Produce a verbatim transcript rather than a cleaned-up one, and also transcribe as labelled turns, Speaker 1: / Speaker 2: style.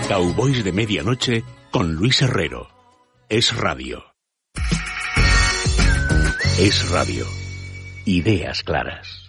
Speaker 1: Cowboys de Medianoche con Luis Herrero. Es Radio. Es Radio. Ideas claras.